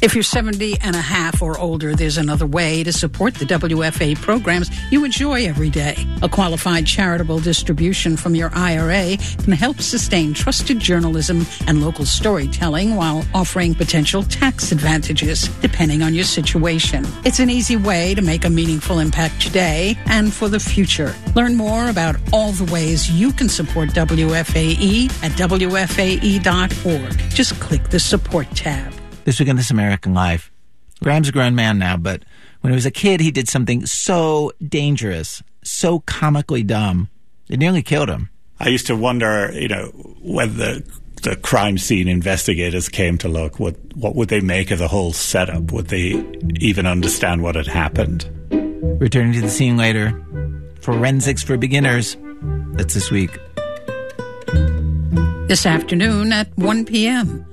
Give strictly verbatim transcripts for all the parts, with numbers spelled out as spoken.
If you're seventy and a half or older, there's another way to support the W F A programs you enjoy every day. A qualified charitable distribution from your I R A can help sustain trusted journalism and local storytelling while offering potential tax advantages, depending on your situation. It's an easy way to make a meaningful impact today and for the future. Learn more about all the ways you can support W F A E at W F A E dot org. Just click the support tab. This week on This American Life, Graham's a grown man now, but when he was a kid, he did something so dangerous, so comically dumb, it nearly killed him. I used to wonder, you know, when the the crime scene investigators came to look, what what would they make of the whole setup? Would they even understand what had happened? Returning to the scene later, Forensics for Beginners. That's this week. This afternoon at one p.m.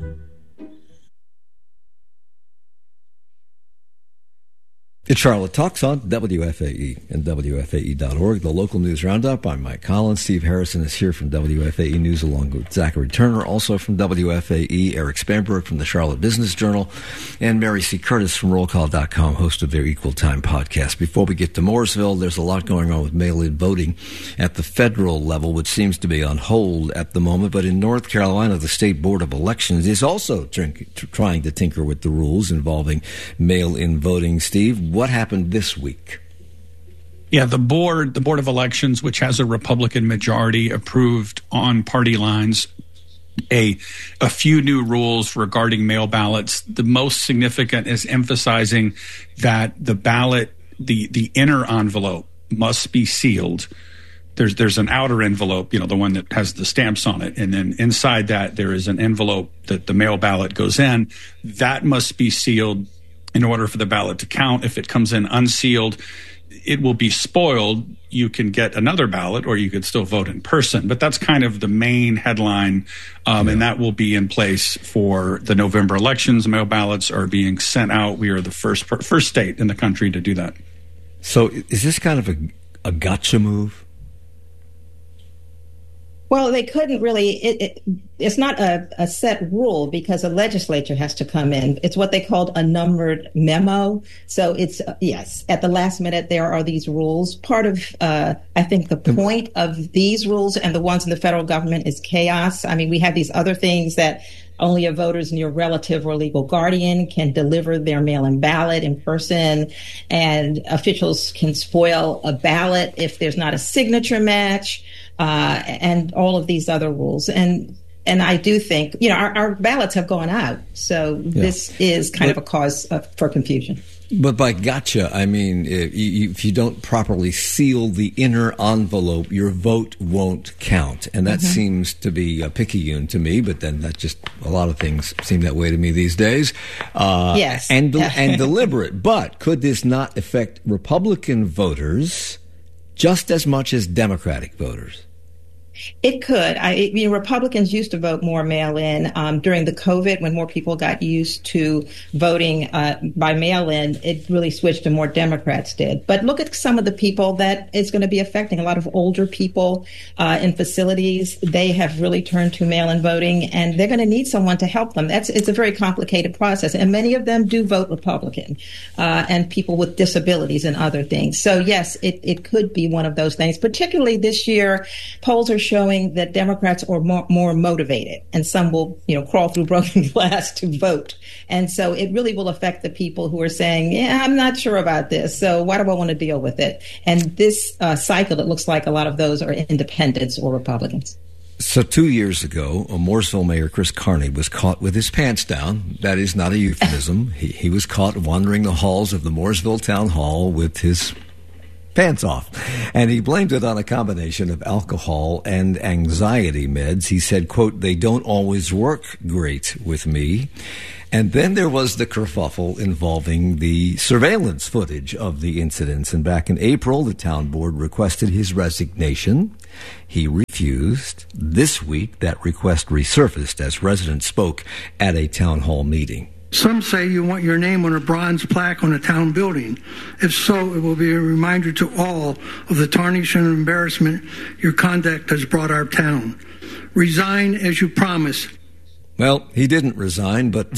It's Charlotte Talks on W F A E and W F A E dot org, the local news roundup. I'm Mike Collins. Steve Harrison is here from W F A E News along with Zachary Turner, also from W F A E, Eric Spanberg from the Charlotte Business Journal, and Mary C. Curtis from roll call dot com, host of their Equal Time podcast. Before we get to Mooresville, there's a lot going on with mail-in voting at the federal level, which seems to be on hold at the moment. But in North Carolina, the State Board of Elections is also tr- trying to tinker with the rules involving mail-in voting. Steve, what happened this week? Yeah, the board, the Board of Elections, which has a Republican majority, approved on party lines a a few new rules regarding mail ballots. The most significant is emphasizing that the ballot, the the inner envelope must be sealed. There's there's an outer envelope, you know, the one that has the stamps on it, and then inside that there is an envelope that the mail ballot goes in. That must be sealed in order for the ballot to count. If it comes in unsealed, it will be spoiled. You can get another ballot, or you could still vote in person. But that's kind of the main headline, um, yeah. and that will be in place for the November elections. Mail ballots are being sent out. We are the first first state in the country to do that. So is this kind of a, a gotcha move? Well, they couldn't really, it, it, it's not a, a set rule because the legislature has to come in. It's what they called a numbered memo. So it's, uh, yes, at the last minute, there are these rules. Part of, uh, I think the point of these rules and the ones in the federal government is chaos. I mean, we have these other things that only a voter's near relative or legal guardian can deliver their mail-in ballot in person, and officials can spoil a ballot if there's not a signature match. Uh, and all of these other rules. And and I do think, you know, our, our ballots have gone out. So yeah. This is kind but, of a cause of, for confusion. But by gotcha, I mean, if you, if you don't properly seal the inner envelope, your vote won't count. And that mm-hmm. seems to be a picayune to me, but then that just, a lot of things seem that way to me these days. Uh, yes. And, de- and deliberate. But could this not affect Republican voters just as much as Democratic voters? It could. I, I mean, Republicans used to vote more mail-in. Um, during the COVID, when more people got used to voting uh, by mail-in, it really switched to more Democrats did. But look at some of the people that it's going to be affecting. A lot of older people uh, in facilities, they have really turned to mail-in voting, and they're going to need someone to help them. That's It's a very complicated process, and many of them do vote Republican, uh, and people with disabilities and other things. So, yes, it, it could be one of those things. Particularly this year, polls are showing that Democrats are more, more motivated, and some will, you know, crawl through broken glass to vote. And so it really will affect the people who are saying, yeah, I'm not sure about this, so why do I want to deal with it? And this uh, cycle, it looks like a lot of those are independents or Republicans. So two years ago, Mooresville Mayor Chris Carney was caught with his pants down. That is not a euphemism. he, he was caught wandering the halls of the Mooresville Town Hall with his pants off. And he blamed it on a combination of alcohol and anxiety meds. He said, quote, "They don't always work great with me." And then there was the kerfuffle involving the surveillance footage of the incidents. And back in April, the town board requested his resignation. He refused. This week, that request resurfaced as residents spoke at a town hall meeting. Some say you want your name on a bronze plaque on a town building. If so, it will be a reminder to all of the tarnish and embarrassment your conduct has brought our town. Resign as you promised. Well, he didn't resign, but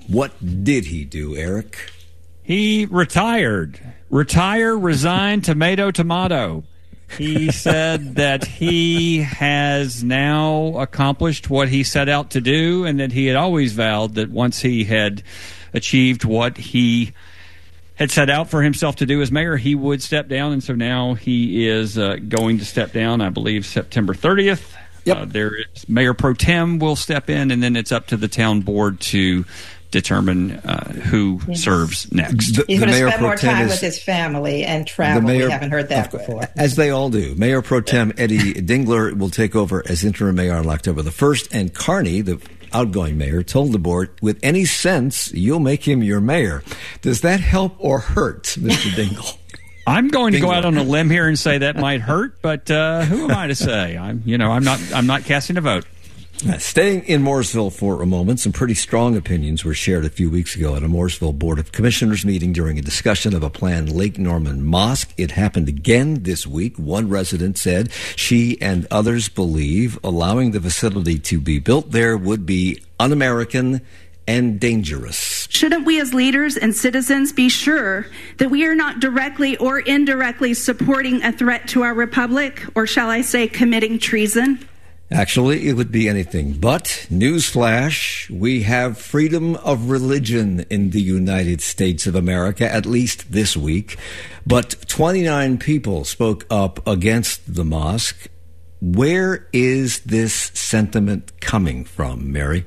What did he do, Eric? He retired. Retire, resign, tomato, tomato. He said that he has now accomplished what he set out to do, and that he had always vowed that once he had achieved what he had set out for himself to do as mayor, he would step down. And so now he is uh, going to step down, I believe, September thirtieth. Yep. Uh, there is Mayor Pro Tem will step in, and then it's up to the town board to determine uh, who yes. serves next. The, He's going to spend more time with his family and travel. Mayor, we haven't heard that before. As they all do. Mayor Pro Tem Eddie Dingler will take over as interim mayor on October the first, and Carney, the outgoing mayor, told the board, with any sense, you'll make him your mayor. Does that help or hurt, Mister Dingle? I'm going to go out on a limb here and say that might hurt, but uh, who am I to say? I'm, you know, I'm not. I'm not casting a vote. Uh, staying in Mooresville for a moment, some pretty strong opinions were shared a few weeks ago at a Mooresville Board of Commissioners meeting during a discussion of a planned Lake Norman mosque. It happened again this week. One resident said she and others believe allowing the facility to be built there would be un-American and dangerous. Shouldn't we as leaders and citizens be sure that we are not directly or indirectly supporting a threat to our republic, or shall I say committing treason? Actually, it would be anything but. Newsflash, we have freedom of religion in the United States of America, at least this week. But twenty-nine people spoke up against the mosque. Where is this sentiment coming from, Mary?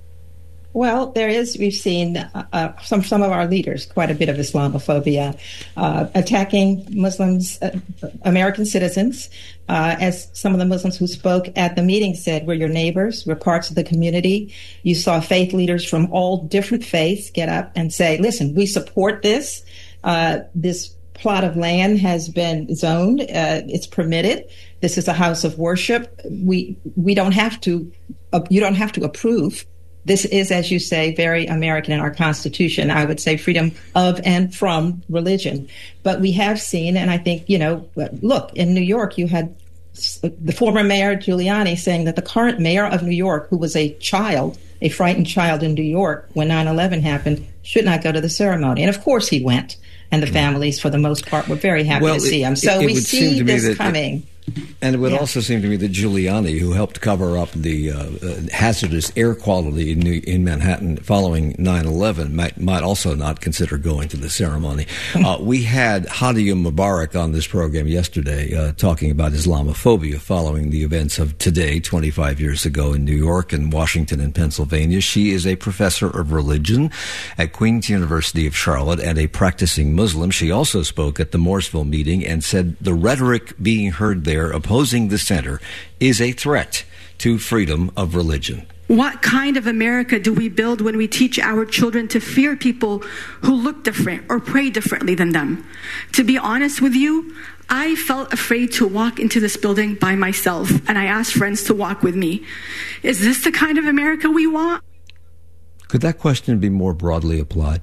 Well, there is, we've seen uh, some some of our leaders, quite a bit of Islamophobia, uh, attacking Muslims, uh, American citizens. Uh, as some of the Muslims who spoke at the meeting said, we're your neighbors, we're parts of the community. You saw faith leaders from all different faiths get up and say, listen, we support this. Uh, this plot of land has been zoned. Uh, it's permitted. This is a house of worship. We we don't have to, uh, you don't have to approve. This is, as you say, very American in our Constitution. I would say freedom of and from religion. But we have seen, and I think, you know, look, in New York, you had the former mayor Giuliani saying that the current mayor of New York, who was a child, a frightened child in New York when nine eleven happened, should not go to the ceremony. And of course he went. And the families, for the most part, were very happy well, to see it, him. So it, it we see this coming. It, and it would yeah. also seem to me that Giuliani, who helped cover up the uh, uh, hazardous air quality in, New, in Manhattan following nine eleven, might, might also not consider going to the ceremony. uh, we had Hadia Mubarak on this program yesterday uh, talking about Islamophobia following the events of today, twenty-five years ago in New York and Washington and Pennsylvania. She is a professor of religion at Queen's University of Charlotte and a practicing Muslim. She also spoke at the Mooresville meeting and said the rhetoric being heard there opposing the center is a threat to freedom of religion. What kind of America do we build when we teach our children to fear people who look different or pray differently than them? To be honest with you, I felt afraid to walk into this building by myself, and I asked friends to walk with me. Is this the kind of America we want? Could that question be more broadly applied?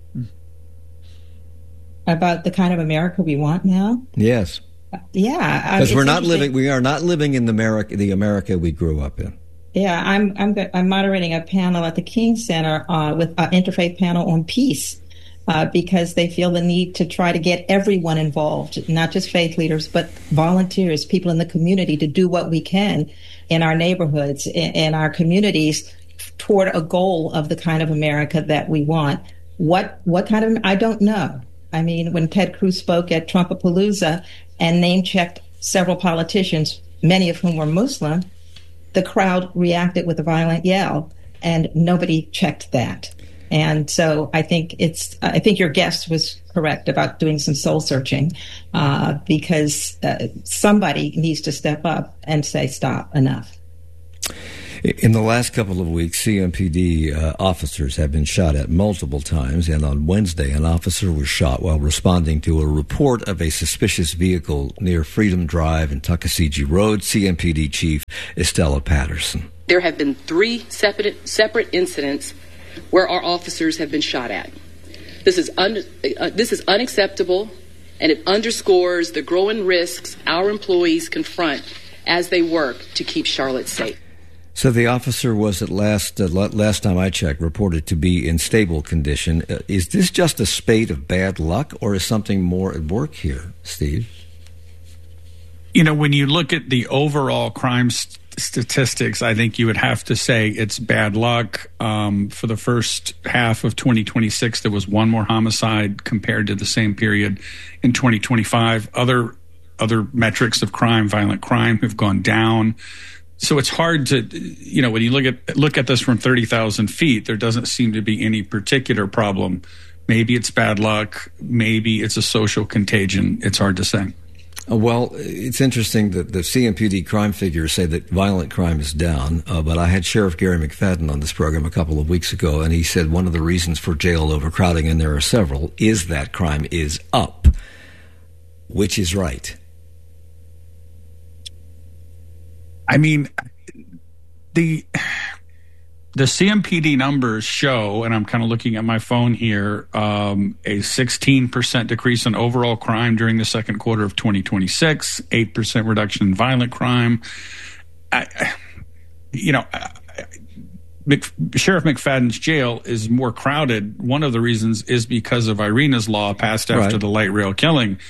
About the kind of America we want now? Yes. Yeah, because we're not living. We are not living in the America, the America we grew up in. Yeah, I'm I'm I'm moderating a panel at the King Center uh, with an interfaith panel on peace uh, because they feel the need to try to get everyone involved, not just faith leaders, but volunteers, people in the community, to do what we can in our neighborhoods, in, in our communities, toward a goal of the kind of America that we want. What what kind of? I don't know. I mean, when Ted Cruz spoke at Trumpapalooza and name-checked several politicians, many of whom were Muslim, the crowd reacted with a violent yell, and nobody checked that. And so I think it's, I think your guest was correct about doing some soul searching, uh, because uh, somebody needs to step up and say, stop, enough. In the last couple of weeks, C M P D uh, officers have been shot at multiple times, and on Wednesday, an officer was shot while responding to a report of a suspicious vehicle near Freedom Drive and Tuckasegee Road. C M P D Chief Estella Patterson. There have been three separate, separate incidents where our officers have been shot at. This is un, uh, this is unacceptable, and it underscores the growing risks our employees confront as they work to keep Charlotte safe. So the officer was at last, uh, last time I checked, reported to be in stable condition. Uh, is this just a spate of bad luck, or is something more at work here, Steve? You know, when you look at the overall crime st- statistics, I think you would have to say it's bad luck. Um, for the first half of twenty twenty-six, there was one more homicide compared to the same period in twenty twenty-five. Other other metrics of crime, violent crime, have gone down. So it's hard to, you know, when you look at look at this from thirty thousand feet, there doesn't seem to be any particular problem. Maybe it's bad luck. Maybe it's a social contagion. It's hard to say. Well, it's interesting that the C M P D crime figures say that violent crime is down, uh, but I had Sheriff Gary McFadden on this program a couple of weeks ago, and he said one of the reasons for jail overcrowding, and there are several, is that crime is up. Which is right? I mean, the the C M P D numbers show, and I'm kind of looking at my phone here, um, a sixteen percent decrease in overall crime during the second quarter of twenty twenty-six, eight percent reduction in violent crime. I, you know, Mc, Sheriff McFadden's jail is more crowded. One of the reasons is because of Irina's Law passed after Right. the light rail killing.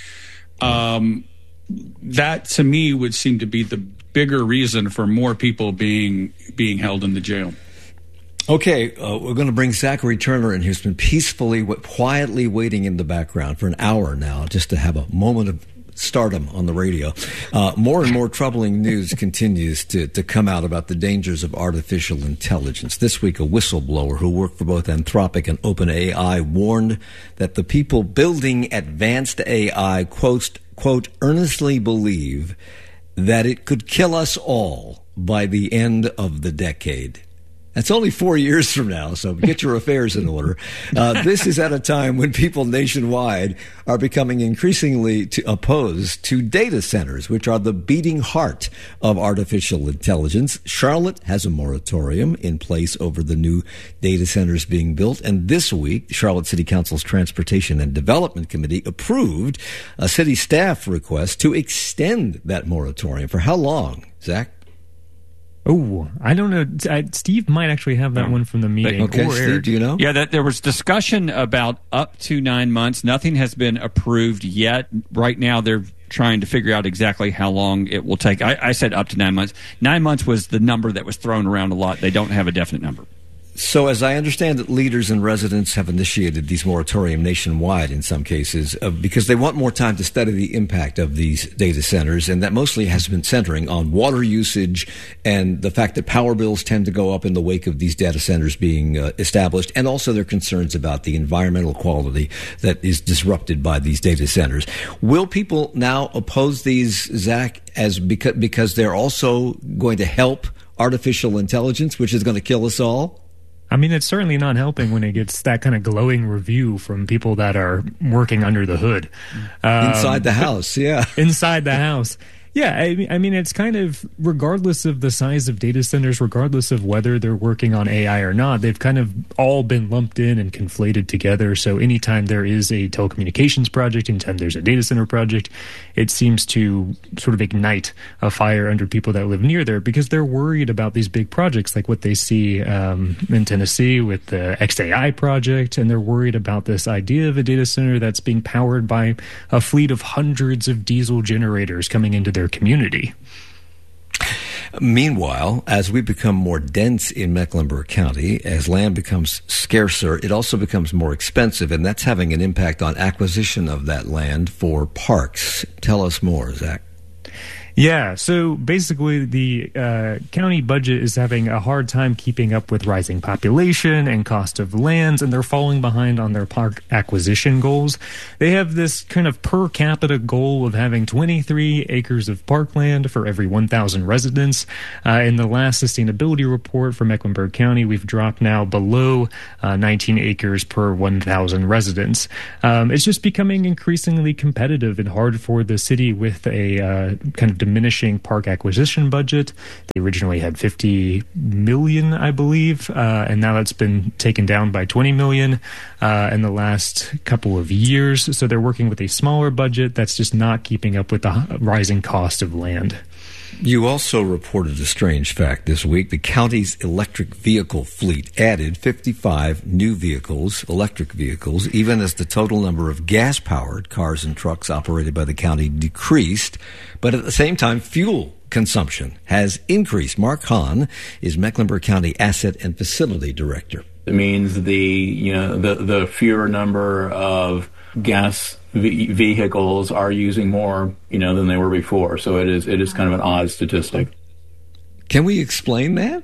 Um, that, to me, would seem to be the bigger reason for more people being being held in the jail. Okay, uh, we're going to bring Zachary Turner in, who's been peacefully, quietly waiting in the background for an hour now, just to have a moment of stardom on the radio. Uh, more and more troubling news continues to, to come out about the dangers of artificial intelligence. This week, a whistleblower who worked for both Anthropic and OpenAI warned that the people building advanced A I, quote, quote, earnestly believe that it could kill us all by the end of the decade. That's only four years from now, so get your affairs in order. Uh, this is at a time when people nationwide are becoming increasingly to opposed to data centers, which are the beating heart of artificial intelligence. Charlotte has a moratorium in place over the new data centers being built. And this week, Charlotte City Council's Transportation and Development Committee approved a city staff request to extend that moratorium. For how long, Zach? Oh, I don't know. I, Steve might actually have that one from the meeting. Okay, or Steve, Eric. do you know? Yeah, that there was discussion about up to nine months. Nothing has been approved yet. Right now, they're trying to figure out exactly how long it will take. I, I said up to nine months. Nine months was the number that was thrown around a lot. They don't have a definite number. So as I understand it, leaders and residents have initiated these moratorium nationwide in some cases uh, because they want more time to study the impact of these data centers, and that mostly has been centering on water usage and the fact that power bills tend to go up in the wake of these data centers being uh, established, and also their concerns about the environmental quality that is disrupted by these data centers. Will people now oppose these, Zach, as because, because they're also going to help artificial intelligence, which is going to kill us all? I mean, it's certainly not helping when it gets that kind of glowing review from people that are working under the hood. Um, Inside the house, yeah. Inside the house. Yeah, I, I mean, it's kind of, regardless of the size of data centers, regardless of whether they're working on A I or not, they've kind of all been lumped in and conflated together. So anytime there is a telecommunications project, anytime there's a data center project, it seems to sort of ignite a fire under people that live near there because they're worried about these big projects like what they see um, in Tennessee with the X A I project, and they're worried about this idea of a data center that's being powered by a fleet of hundreds of diesel generators coming into their community. Meanwhile, as we become more dense in Mecklenburg County, as land becomes scarcer, it also becomes more expensive, and that's having an impact on acquisition of that land for parks. Tell us more, Zach. Yeah, so basically the uh, county budget is having a hard time keeping up with rising population and cost of lands, and they're falling behind on their park acquisition goals. They have this kind of per capita goal of having twenty-three acres of parkland for every one thousand residents. Uh, in the last sustainability report for Mecklenburg County, we've dropped now below uh, nineteen acres per one thousand residents. Um, it's just becoming increasingly competitive and hard for the city with a uh, kind of diminishing park acquisition budget. They originally had fifty million, I believe, uh, and now that's been taken down by twenty million uh, in the last couple of years. So they're working with a smaller budget that's just not keeping up with the rising cost of land. You also reported a strange fact this week. The county's electric vehicle fleet added fifty-five new vehicles, electric vehicles, even as the total number of gas-powered cars and trucks operated by the county decreased. But at the same time, fuel consumption has increased. Mark Hahn is Mecklenburg County Asset and Facility Director. It means the, you know, the, the fewer number of gas v- vehicles are using more, you know, than they were before. So it is it is kind of an odd statistic. Can we explain that?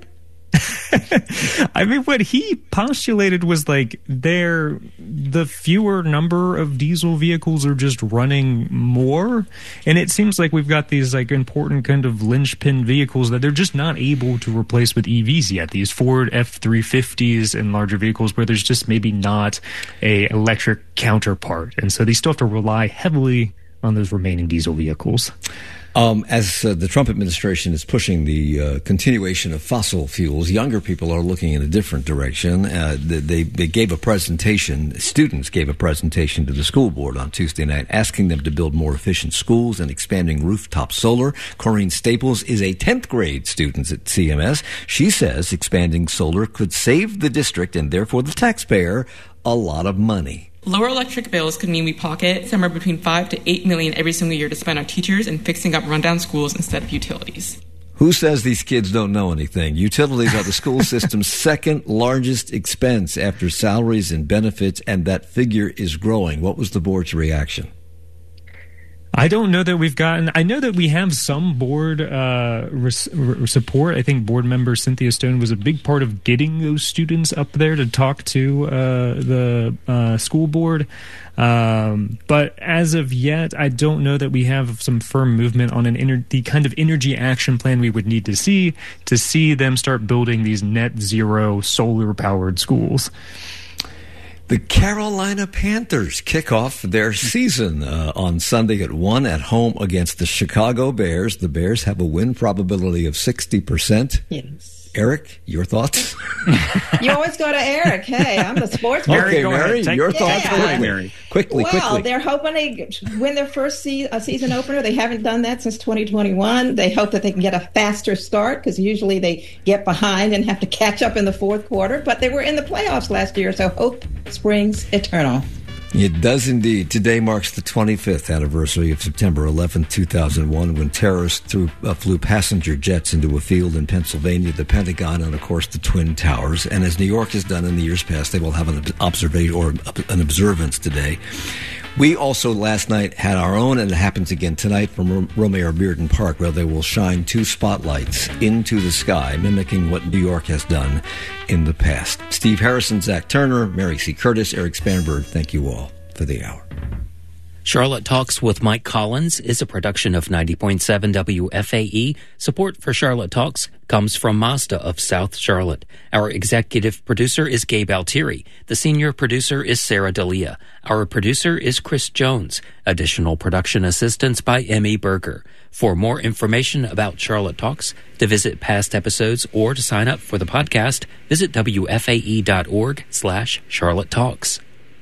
I mean, what he postulated was like there, the fewer number of diesel vehicles are just running more. And it seems like we've got these like important kind of linchpin vehicles that they're just not able to replace with E Vs yet. These Ford F three fifties and larger vehicles where there's just maybe not a electric counterpart. And so they still have to rely heavily on those remaining diesel vehicles. Um, as uh, the Trump administration is pushing the uh, continuation of fossil fuels, younger people are looking in a different direction. Uh, they, they gave a presentation, students gave a presentation to the school board on Tuesday night asking them to build more efficient schools and expanding rooftop solar. Corrine Staples is a tenth grade student at C M S. She says expanding solar could save the district and therefore the taxpayer a lot of money. Lower electric bills could mean we pocket somewhere between five to eight million every single year to spend on teachers and fixing up rundown schools instead of utilities. Who says these kids don't know anything? Utilities are the school system's second largest expense after salaries and benefits, and that figure is growing. What was the board's reaction? I don't know that we've gotten. I know that we have some board uh, res, r- support. I think board member Cynthia Stone was a big part of getting those students up there to talk to uh, the uh, school board. Um, but as of yet, I don't know that we have some firm movement on an ener- the kind of energy action plan we would need to see to see them start building these net zero solar powered schools. The Carolina Panthers kick off their season uh, on Sunday at one at home against the Chicago Bears. The Bears have a win probability of sixty percent. Yes. Eric, your thoughts? You always go to Eric. Hey, I'm the sports person. Okay, Mary, your thoughts? Yeah. Quickly, Mary. quickly, well, quickly. They're hoping they win their first se- a season opener. They haven't done that since twenty twenty-one. They hope that they can get a faster start because usually they get behind and have to catch up in the fourth quarter. But they were in the playoffs last year, so hope springs eternal. It does indeed. Today marks the twenty-fifth anniversary of September eleventh, two thousand one, when terrorists threw, uh, flew passenger jets into a field in Pennsylvania, the Pentagon, and, of course, the Twin Towers. And as New York has done in the years past, they will have an observation or an observance today. We also last night had our own, and it happens again tonight from Romare Bearden Park, where they will shine two spotlights into the sky, mimicking what New York has done in the past. Steve Harrison, Zach Turner, Mary C. Curtis, Eric Spanberg, thank you all for the hour. Charlotte Talks with Mike Collins is a production of ninety point seven W F A E. Support for Charlotte Talks comes from Mazda of South Charlotte. Our executive producer is Gabe Altieri. The senior producer is Sarah D'Elia. Our producer is Chris Jones. Additional production assistance by Emmy Berger. For more information about Charlotte Talks, to visit past episodes, or to sign up for the podcast, visit W F A E dot org slash Charlotte Talks.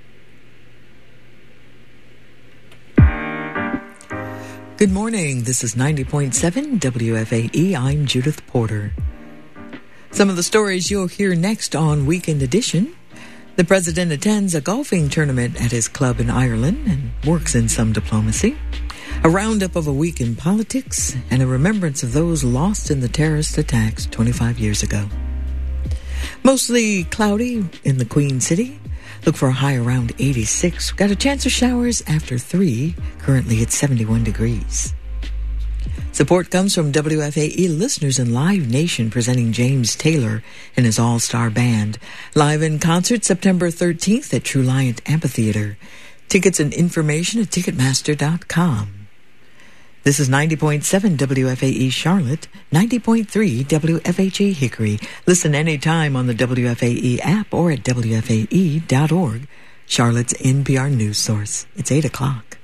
Good morning. This is ninety point seven W F A E. I'm Judith Porter. Some of the stories you'll hear next on Weekend Edition. The president attends a golfing tournament at his club in Ireland and works in some diplomacy. A roundup of a week in politics and a remembrance of those lost in the terrorist attacks twenty-five years ago. Mostly cloudy in the Queen City. Look for a high around eighty-six. Got a chance of showers after three. Currently at seventy-one degrees. Support comes from W F A E listeners and Live Nation presenting James Taylor and his all-star band. Live in concert September thirteenth at True Liant Amphitheater. Tickets and information at Ticketmaster dot com. This is ninety point seven W F A E Charlotte, ninety point three W F H E Hickory. Listen anytime on the W F A E app or at W F A E dot org. Charlotte's N P R news source. It's eight o'clock.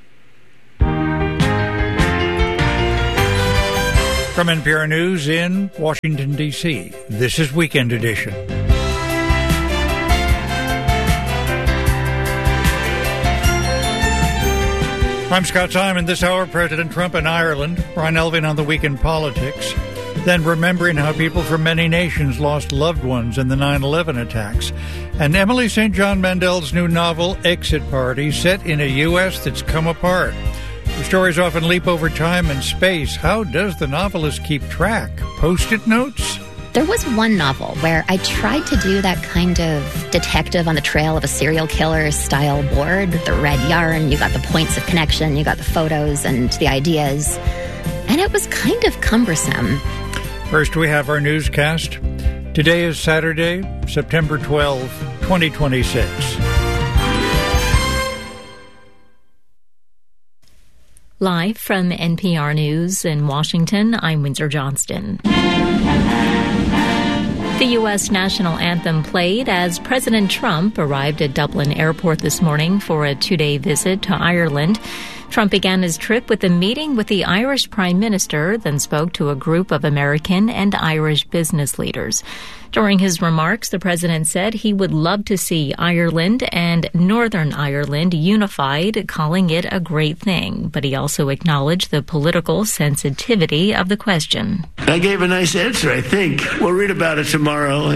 From N P R News in Washington, D C, this is Weekend Edition. I'm Scott Simon. This hour, President Trump in Ireland. Ron Elving on the Week in Politics. Then remembering how people from many nations lost loved ones in the nine eleven attacks. And Emily Saint John Mandel's new novel, Exit Party, set in a U S that's come apart. The stories often leap over time and space. How does the novelist keep track? Post-it notes? There was one novel where I tried to do that kind of detective on the trail of a serial killer style board. The red yarn, you got the points of connection, you got the photos and the ideas. And it was kind of cumbersome. First, we have our newscast. Today is Saturday, September twelfth, twenty twenty-six. Live from N P R News in Washington, I'm Windsor Johnston. The U S national anthem played as President Trump arrived at Dublin Airport this morning for a two-day visit to Ireland. Trump began his trip with a meeting with the Irish Prime Minister, then spoke to a group of American and Irish business leaders. During his remarks, the president said he would love to see Ireland and Northern Ireland unified, calling it a great thing. But he also acknowledged the political sensitivity of the question. I gave a nice answer, I think. We'll read about it tomorrow.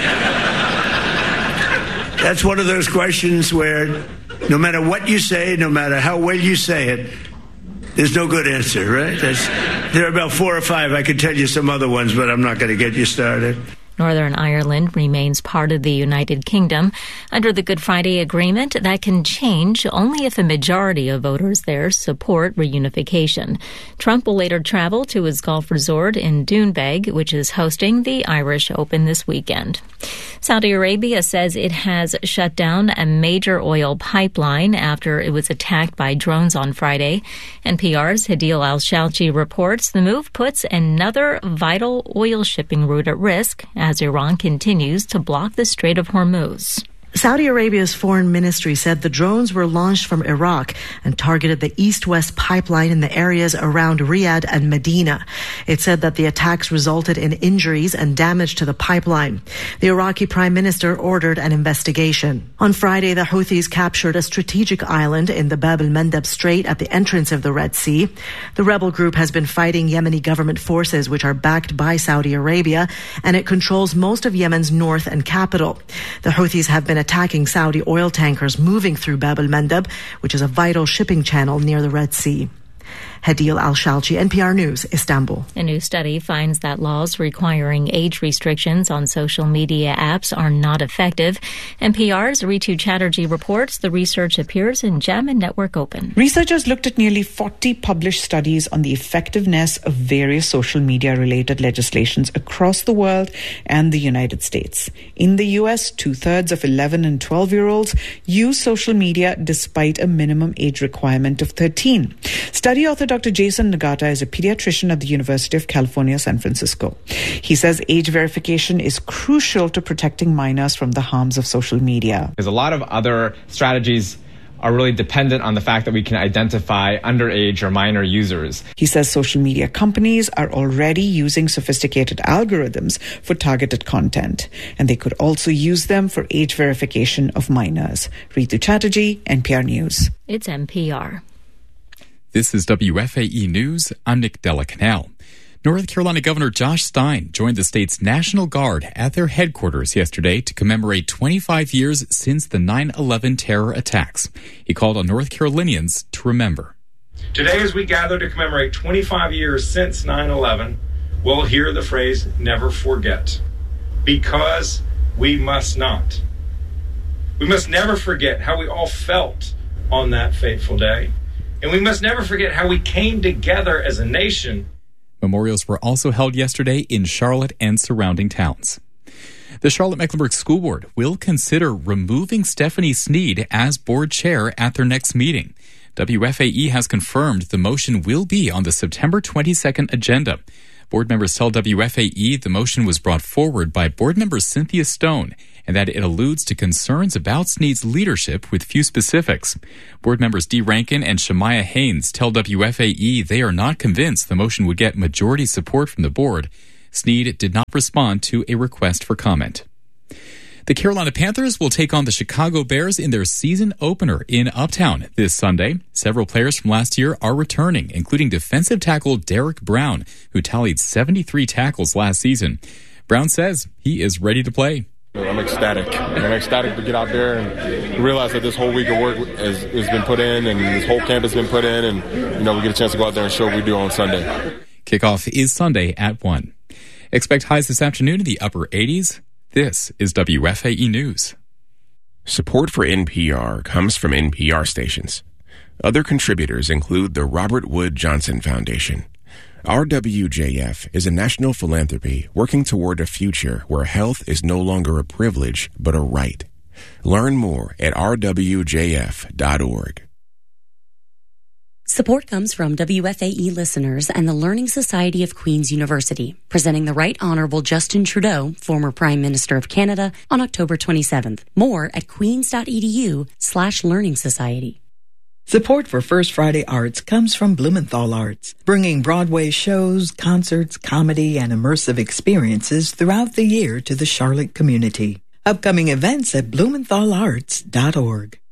That's one of those questions where no matter what you say, no matter how well you say it, there's no good answer, right? That's, there are about four or five. I could tell you some other ones, but I'm not going to get you started. Northern Ireland remains part of the United Kingdom. Under the Good Friday Agreement, that can change only if a majority of voters there support reunification. Trump will later travel to his golf resort in Doonbeg, which is hosting the Irish Open this weekend. Saudi Arabia says it has shut down a major oil pipeline after it was attacked by drones on Friday. N P R's Hadil Al-Shalchi reports the move puts another vital oil shipping route at risk as Iran continues to block the Strait of Hormuz. Saudi Arabia's foreign ministry said the drones were launched from Iraq and targeted the east-west pipeline in the areas around Riyadh and Medina. It said that the attacks resulted in injuries and damage to the pipeline. The Iraqi prime minister ordered an investigation. On Friday, the Houthis captured a strategic island in the Bab el-Mandeb Strait at the entrance of the Red Sea. The rebel group has been fighting Yemeni government forces, which are backed by Saudi Arabia, and it controls most of Yemen's north and capital. The Houthis have been attacking Saudi oil tankers moving through Bab el-Mandeb, which is a vital shipping channel near the Red Sea. Hadil Al-Shalchi, N P R News, Istanbul. A new study finds that laws requiring age restrictions on social media apps are not effective. N P R's Ritu Chatterjee reports the research appears in J A M and Network Open. Researchers looked at nearly forty published studies on the effectiveness of various social media-related legislations across the world and the United States. In the U S, two-thirds of eleven and twelve-year-olds use social media despite a minimum age requirement of thirteen. Study author Doctor Jason Nagata is a pediatrician at the University of California, San Francisco. He says age verification is crucial to protecting minors from the harms of social media. There's a lot of other strategies are really dependent on the fact that we can identify underage or minor users. He says social media companies are already using sophisticated algorithms for targeted content, and they could also use them for age verification of minors. Ritu Chatterjee, N P R News. It's N P R. This is W F A E News. I'm Nick Della Canal. North Carolina Governor Josh Stein joined the state's National Guard at their headquarters yesterday to commemorate twenty-five years since the nine eleven terror attacks. He called on North Carolinians to remember. Today, as we gather to commemorate twenty-five years since nine eleven, we'll hear the phrase, never forget, because we must not. We must never forget how we all felt on that fateful day. And we must never forget how we came together as a nation. Memorials were also held yesterday in Charlotte and surrounding towns. The Charlotte-Mecklenburg School Board will consider removing Stephanie Sneed as board chair at their next meeting. W F A E has confirmed the motion will be on the September twenty-second agenda. Board members tell W F A E the motion was brought forward by board member Cynthia Stone and that it alludes to concerns about Sneed's leadership with few specifics. Board members Dee Rankin and Shemaiah Haynes tell W F A E they are not convinced the motion would get majority support from the board. Sneed did not respond to a request for comment. The Carolina Panthers will take on the Chicago Bears in their season opener in Uptown this Sunday. Several players from last year are returning, including defensive tackle Derek Brown, who tallied seventy-three tackles last season. Brown says he is ready to play. I'm ecstatic. I'm ecstatic to get out there and realize that this whole week of work has, has been put in and this whole camp has been put in, and, you know, we get a chance to go out there and show what we do on Sunday. Kickoff is Sunday at one. Expect highs this afternoon in the upper eighties. This is W F A E News. Support for N P R comes from N P R stations. Other contributors include the Robert Wood Johnson Foundation. R W J F is a national philanthropy working toward a future where health is no longer a privilege but a right. Learn more at r w j f dot org. Support comes from W F A E listeners and the Learning Society of Queen's University, presenting the Right Honourable Justin Trudeau, former Prime Minister of Canada, on October twenty-seventh. More at queens.edu slash learning society. Support for First Friday Arts comes from Blumenthal Arts, bringing Broadway shows, concerts, comedy, and immersive experiences throughout the year to the Charlotte community. Upcoming events at blumenthal arts dot org.